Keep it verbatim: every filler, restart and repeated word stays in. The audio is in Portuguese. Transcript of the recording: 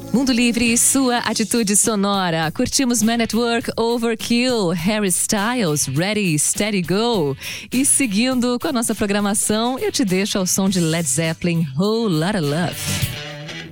Mundo Livre e sua atitude sonora. Curtimos Man at Work, Overkill, Harry Styles, Ready, Steady, Go. E seguindo com a nossa programação, eu te deixo ao som de Led Zeppelin, Whole Lotta Love.